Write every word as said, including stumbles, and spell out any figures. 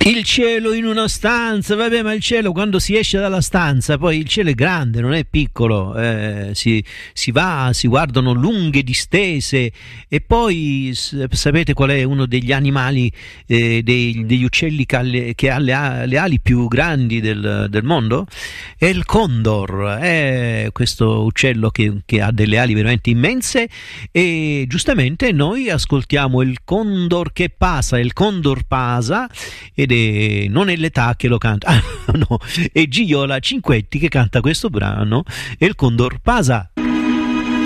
Il cielo in una stanza, vabbè, ma il cielo quando si esce dalla stanza, poi il cielo è grande, non è piccolo, eh, si, si va, si guardano lunghe distese e poi sapete qual è uno degli animali, eh, dei, degli uccelli che ha, le, che ha le, le ali più grandi del, del mondo? È il condor, è questo uccello che, che ha delle ali veramente immense e giustamente noi ascoltiamo il condor che pasa, il condor pasa ed è non è l'età che lo canta, ah, no, è Giola Cinquetti che canta questo brano e il condor pasa.